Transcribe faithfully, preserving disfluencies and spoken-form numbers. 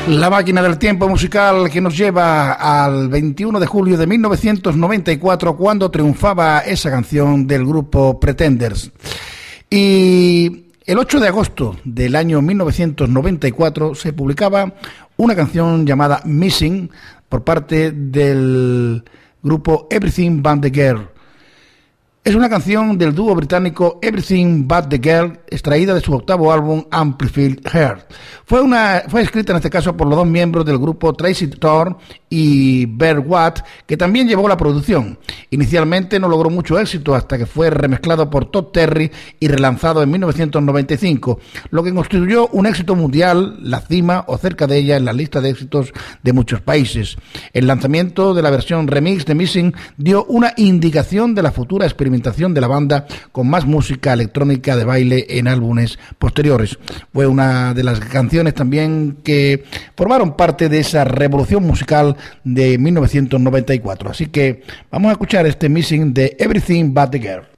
La máquina del tiempo musical que nos lleva al veintiuno de julio de mil novecientos noventa y cuatro, cuando triunfaba esa canción del grupo Pretenders. Y el ocho de agosto del año mil novecientos noventa y cuatro se publicaba una canción llamada Missing por parte del grupo Everything But The Girl. Es una canción del dúo británico Everything But The Girl, extraída de su octavo álbum Amplified Heart. Fue, una, fue escrita en este caso por los dos miembros del grupo, Tracy Thorn y Bert Watt, que también llevó la producción. Inicialmente no logró mucho éxito hasta que fue remezclado por Todd Terry y relanzado en mil novecientos noventa y cinco, lo que constituyó un éxito mundial, la cima o cerca de ella en la lista de éxitos de muchos países. El lanzamiento de la versión remix de Missing dio una indicación de la futura experimentación de la banda con más música electrónica de baile en álbumes posteriores. Fue una de las canciones también que formaron parte de esa revolución musical de mil novecientos noventa y cuatro. Así que vamos a escuchar este Missing de Everything But The Girl.